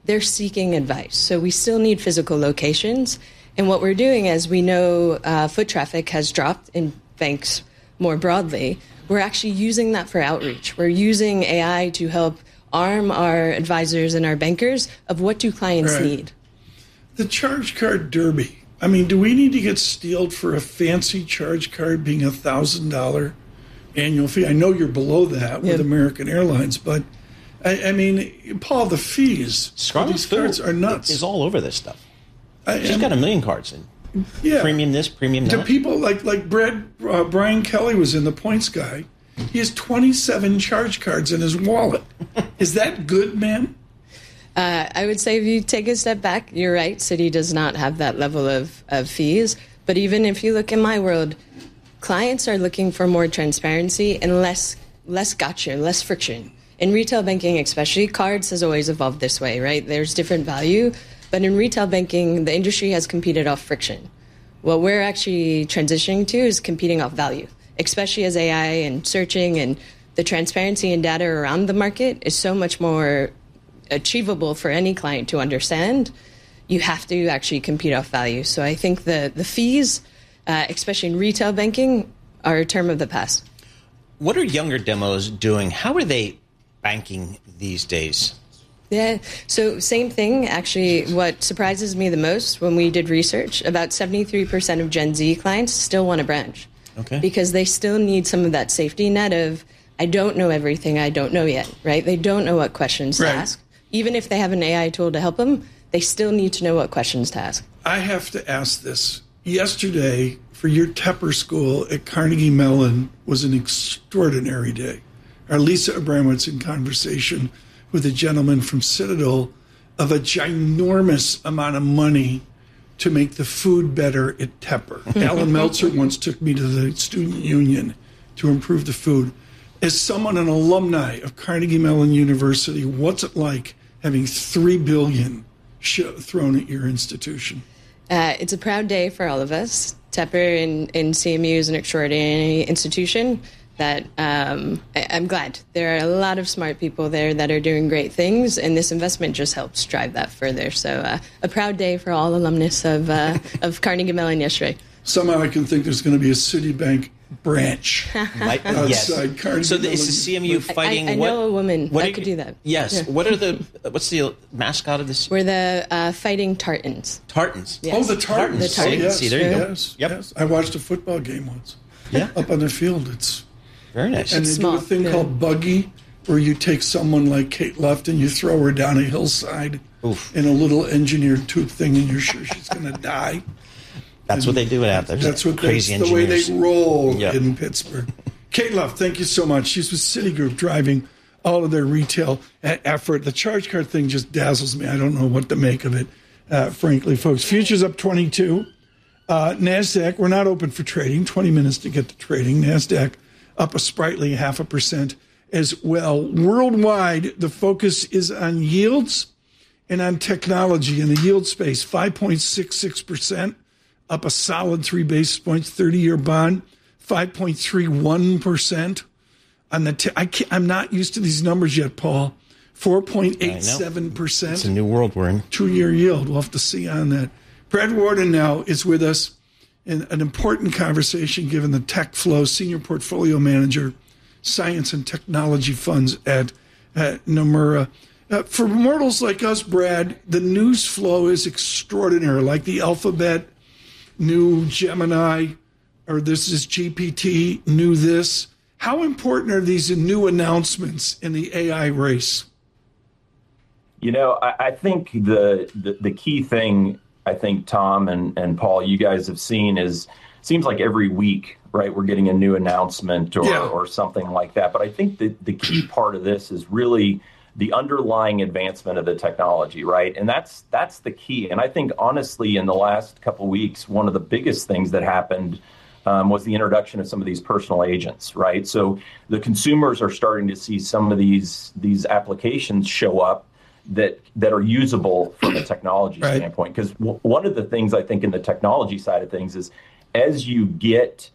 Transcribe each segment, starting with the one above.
they're seeking advice. So we still need physical locations. And what we're doing, as we know foot traffic has dropped in banks more broadly, we're actually using that for outreach. We're using AI to help arm our advisors and our bankers of what do clients need. The charge card derby. I mean, do we need to get steeled for a fancy charge card being $1,000 annual fee? I know you're below that with American Airlines, but I mean, Paul, the fees for these cards are nuts. Is all over this stuff. She's got 1 million cards in. Yeah. Premium this, premium that. Do people like Brian Kelly was in the Points Guy. He has 27 charge cards in his wallet. Is that good, ma'am? I would say if you take a step back, you're right. Citi does not have that level of fees. But even if you look in my world, clients are looking for more transparency and less gotcha, less friction. In retail banking especially, cards has always evolved this way, right? There's different value. But in retail banking, the industry has competed off friction. What we're actually transitioning to is competing off value, especially as AI and searching and the transparency and data around the market is so much more achievable for any client to understand. You have to actually compete off value. So I think the fees, especially in retail banking, are a term of the past. What are younger demos doing? How are they banking these days? Yeah, so same thing. Actually, what surprises me the most when we did research, about 73% of Gen Z clients still want a branch. Okay. Because they still need some of that safety net of, I don't know everything, I don't know yet, right? They don't know what questions to ask. Even if they have an AI tool to help them, they still need to know what questions to ask. I have to ask this. Yesterday, for your Tepper School at Carnegie Mellon was an extraordinary day. Our Lisa Abramowitz in conversation with a gentleman from Citadel of a ginormous amount of money to make the food better at Tepper. Alan Meltzer once took me to the student union to improve the food. As someone, an alumni of Carnegie Mellon University, what's it like having $3 billion thrown at your institution? It's a proud day for all of us. Tepper in CMU is an extraordinary institution that I'm glad. There are a lot of smart people there that are doing great things, and this investment just helps drive that further. So a proud day for all alumnus of Carnegie Mellon yesterday. Somehow I can think there's going to be a Citibank branch outside Carnegie So Mellon. is the CMU fighting? I know a woman that could do that. Yes. Yeah. What's the mascot of this? We're the Fighting Tartans. Tartans. Yes. Oh, the Tartans. The Tartans. Yes, See, there you go. Yes. I watched a football game once. Yeah. Up on the field. It's very nice. And they do a thing called buggy, where you take someone like Kate Luft and you throw her down a hillside in a little engineered tube thing, and you're sure she's going to die. That's what they do out there. That's what crazy the way they roll Yep. in Pittsburgh. Kate Luft, thank you so much. She's with Citigroup driving all of their retail effort. The charge card thing just dazzles me. I don't know what to make of it, frankly, folks. Futures up 22. NASDAQ, we're not open for trading. 20 minutes to get to trading. NASDAQ up a sprightly 0.5% as well. Worldwide, the focus is on yields and on technology in the yield space. 5.66%. Up a solid 3 basis points, 30-year bond, 5.31%. On the I'm not used to these numbers yet, Paul. 4.87%. It's a new world we're in. 2-year yield. We'll have to see on that. Brad Warden now is with us in an important conversation given the Tech Flow Senior Portfolio Manager, Science and Technology Funds at Nomura. For mortals like us, Brad, the news flow is extraordinary, like the Alphabet, new Gemini, or this is GPT, new this. How important are these new announcements in the AI race? You know, I think the key thing, I think, Tom and Paul, you guys have seen seems like every week, right, we're getting a new announcement or something like that. But I think the key part of this is really the underlying advancement of the technology, right? And that's the key. And I think, honestly, in the last couple of weeks, one of the biggest things that happened was the introduction of some of these personal agents, right? So the consumers are starting to see some of these applications show up that are usable from a technology standpoint. Because one of the things I think in the technology side of things is as you get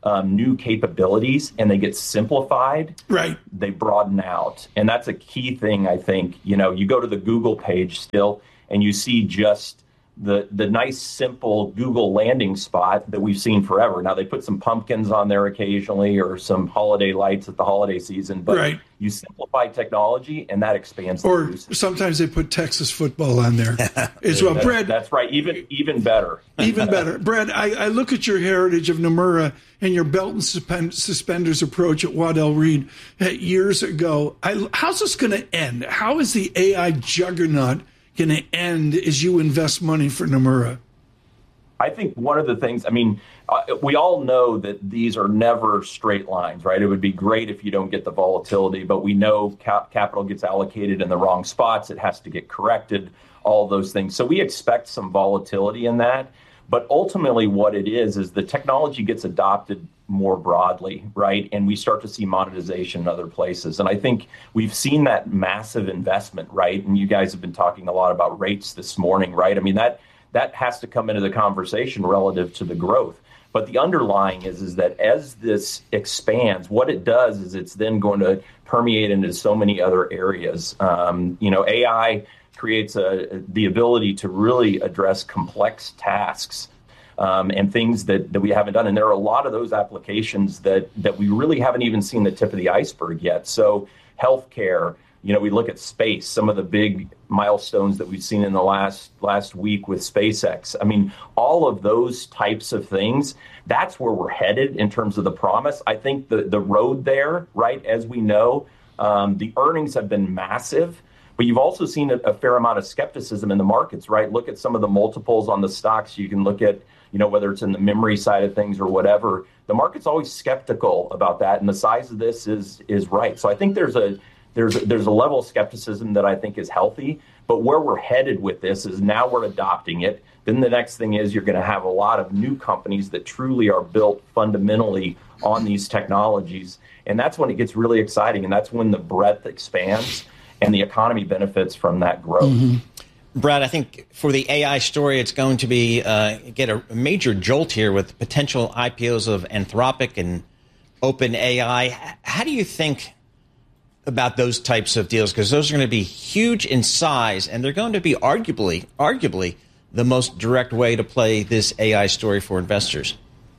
new capabilities and they get simplified, right, they broaden out. And that's a key thing, I think. You go to the Google page still and you see just the nice, simple Google landing spot that we've seen forever. Now, they put some pumpkins on there occasionally or some holiday lights at the holiday season, but you simplify technology and that expands. Or sometimes they put Texas football on there as well. Brad, that's right. Even better. Even better. Brad, I look at your heritage of Nomura and your belt and suspenders approach at Waddell Reed years ago. How's this going to end? How is the AI juggernaut going to end as you invest money for Nomura? I think one of the things, we all know that these are never straight lines, right? It would be great if you don't get the volatility, but we know capital gets allocated in the wrong spots. It has to get corrected, all those things. So we expect some volatility in that. But ultimately what it is the technology gets adopted more broadly, right? And we start to see monetization in other places. And I think we've seen that massive investment, right? And you guys have been talking a lot about rates this morning, right? That has to come into the conversation relative to the growth. But the underlying is that as this expands, what it does is it's then going to permeate into so many other areas. AI creates the ability to really address complex tasks and things that we haven't done. And there are a lot of those applications that we really haven't even seen the tip of the iceberg yet. So healthcare, we look at space, some of the big milestones that we've seen in the last week with SpaceX. All of those types of things, that's where we're headed in terms of the promise. I think the road there, right, as we know, the earnings have been massive. But you've also seen a fair amount of skepticism in the markets, right? Look at some of the multiples on the stocks. You can look at, whether it's in the memory side of things or whatever. The market's always skeptical about that, and the size of this is right. So I think there's a level of skepticism that I think is healthy. But where we're headed with this is now we're adopting it. Then the next thing is you're going to have a lot of new companies that truly are built fundamentally on these technologies, and that's when it gets really exciting, and that's when the breadth expands. And the economy benefits from that growth. Mm-hmm. Brad, I think for the AI story, it's going to be get a major jolt here with potential IPOs of Anthropic and OpenAI. How do you think about those types of deals? Because those are going to be huge in size, and they're going to be arguably the most direct way to play this AI story for investors.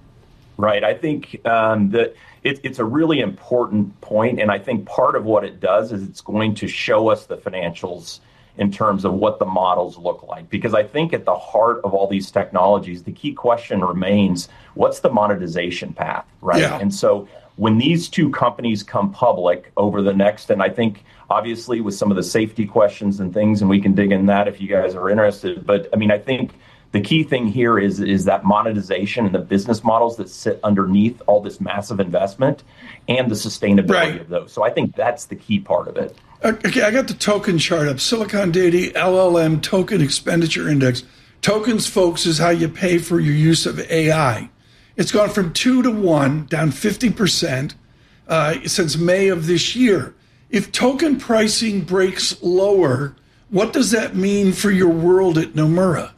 Right. I think that it's a really important point, and I think part of what it does is it's going to show us the financials in terms of what the models look like. Because I think at the heart of all these technologies, the key question remains, what's the monetization path, right? Yeah. And so when these two companies come public over the next, and I think obviously with some of the safety questions and things, and we can dig in that if you guys are interested, but I think the key thing here is that monetization and the business models that sit underneath all this massive investment and the sustainability of those. So I think that's the key part of it. Okay, I got the token chart up. Silicon Data LLM Token Expenditure Index. Tokens, folks, is how you pay for your use of AI. It's gone from 2 to 1, down 50% since May of this year. If token pricing breaks lower, what does that mean for your world at Nomura?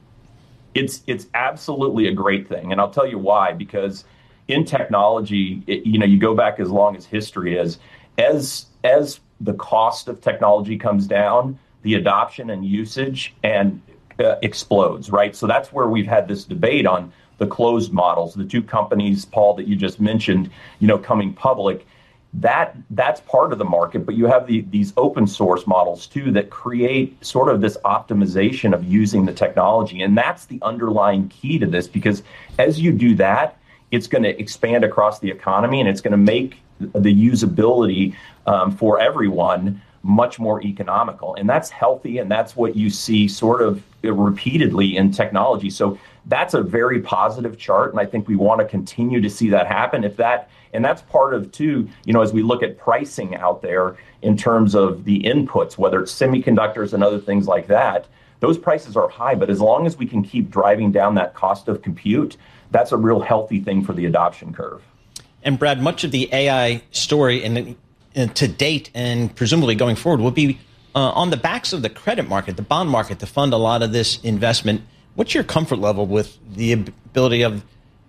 It's absolutely a great thing, and I'll tell you why. Because in technology, you go back as long as history is. As the cost of technology comes down, the adoption and usage explodes, right? So that's where we've had this debate on the closed models. The two companies, Paul, that you just mentioned, coming public. That's part of the market, but you have these open source models too that create sort of this optimization of using the technology. And that's the underlying key to this, because as you do that, it's going to expand across the economy and it's going to make the usability for everyone much more economical. And that's healthy, and that's what you see sort of repeatedly in technology. So that's a very positive chart, and I think we want to continue to see that happen. And that's part of, too, as we look at pricing out there in terms of the inputs, whether it's semiconductors and other things like that, those prices are high. But as long as we can keep driving down that cost of compute, that's a real healthy thing for the adoption curve. And Brad, much of the AI story to date and presumably going forward will be on the backs of the credit market, the bond market, to fund a lot of this investment. What's your comfort level with the ability of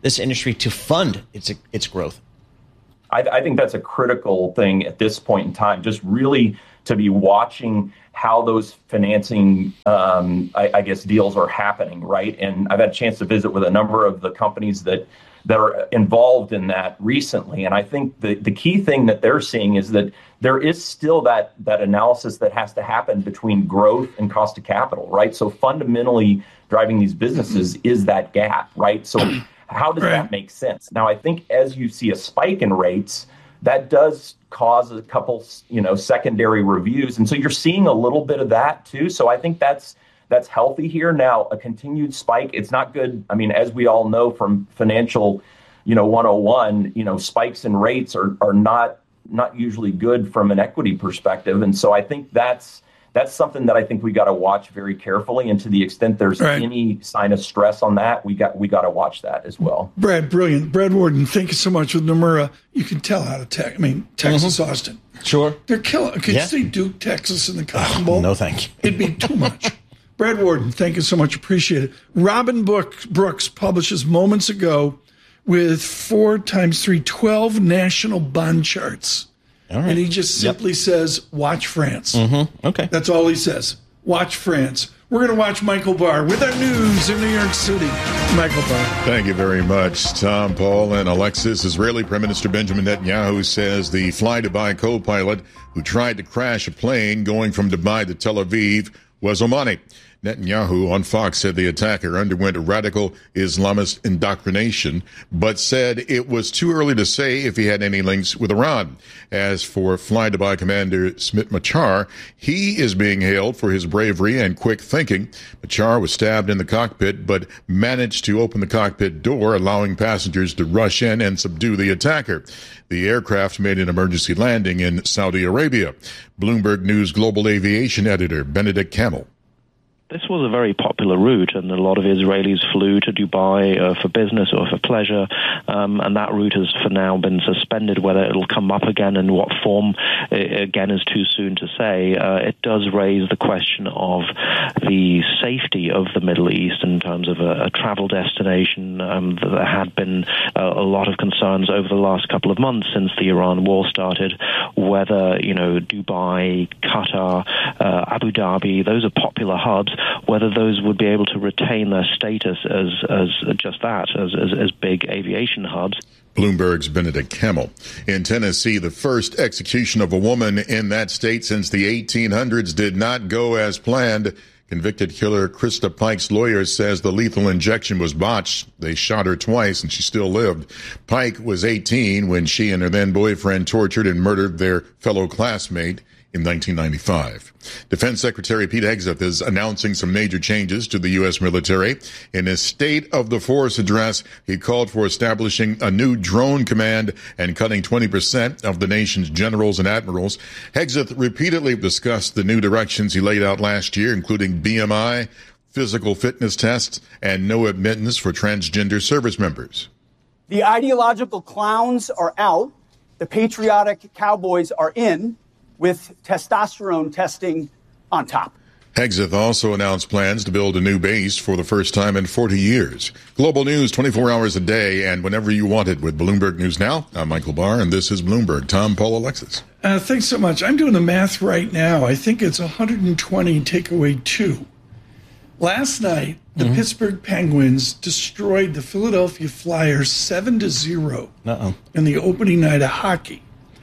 this industry to fund its growth? I think that's a critical thing at this point in time, just really to be watching how those financing, I guess, deals are happening, right? And I've had a chance to visit with a number of the companies that are involved in that recently. And I think the key thing that they're seeing is that there is still that analysis that has to happen between growth and cost of capital, right? So fundamentally driving these businesses is that gap, right? So how does that make sense? Now, I think as you see a spike in rates, that does cause a couple, secondary reviews. And so you're seeing a little bit of that too. So I think that's healthy here. Now, a continued spike, it's not good. I mean, as we all know from financial, 101, spikes in rates are not usually good from an equity perspective. And so I think that's something that I think we got to watch very carefully. And to the extent there's any sign of stress on that, we got to watch that as well. Brad, brilliant. Brad Warden, thank you so much. With Nomura, you can tell how to Texas, Austin. Sure. They're killing. Could you say Duke, Texas in the Cotton Bowl? No, thank you. It'd be too much. Brad Warden, thank you so much. Appreciate it. Robin Brooks publishes moments ago with 12 national bond charts. All right. And he just simply says, watch France. Okay. That's all he says. Watch France. We're going to watch Michael Barr with our news in New York City. Michael Barr. Thank you very much, Tom, Paul, and Alexis. Israeli Prime Minister Benjamin Netanyahu says the fly-Dubai co-pilot who tried to crash a plane going from Dubai to Tel Aviv was Omani. Netanyahu on Fox said the attacker underwent a radical Islamist indoctrination, but said it was too early to say if he had any links with Iran. As for fly-Dubai commander Smit Machar, he is being hailed for his bravery and quick thinking. Machar was stabbed in the cockpit, but managed to open the cockpit door, allowing passengers to rush in and subdue the attacker. The aircraft made an emergency landing in Saudi Arabia. Bloomberg News global aviation editor Benedict Kamel. This was a very popular route, and a lot of Israelis flew to Dubai for business or for pleasure, and that route has for now been suspended. Whether it'll come up again in what form, again, is too soon to say. It does raise the question of the safety of the Middle East in terms of a travel destination. There had been a lot of concerns over the last couple of months since the Iran war started, whether, Dubai, Qatar, Abu Dhabi, those are popular hubs, whether those would be able to retain their status as just that, as big aviation hubs. Bloomberg's Benedict Kamel. In Tennessee, the first execution of a woman in that state since the 1800s did not go as planned. Convicted killer Krista Pike's lawyer says the lethal injection was botched. They shot her twice and she still lived. Pike was 18 when she and her then boyfriend tortured and murdered their fellow classmate in 1995. Defense Secretary Pete Hegseth is announcing some major changes to the U.S. military. In his State of the Force address, he called for establishing a new drone command and cutting 20% of the nation's generals and admirals. Hegseth repeatedly discussed the new directions he laid out last year, including BMI, physical fitness tests, and no admittance for transgender service members. The ideological clowns are out. The patriotic cowboys are in, with testosterone testing on top. Hegseth also announced plans to build a new base for the first time in 40 years. Global news 24 hours a day and whenever you want it with Bloomberg News Now. I'm Michael Barr, and this is Bloomberg. Tom, Paul, Alexis. Thanks so much. I'm doing the math right now. I think it's 120 take away 2. Last night, the Pittsburgh Penguins destroyed the Philadelphia Flyers 7-0 in the opening night of hockey.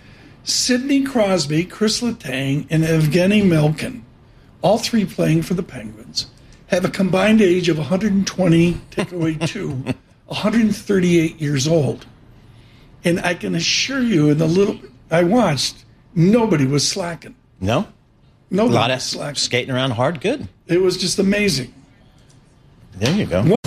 Sidney Crosby, Chris Letang, and Evgeny Malkin, all three playing for the Penguins, have a combined age of 120, take away 2, 138 years old. And I can assure you, in the little I watched, nobody was slacking. No? Nobody a lot was of slacking. Skating around hard, good. It was just amazing. There you go.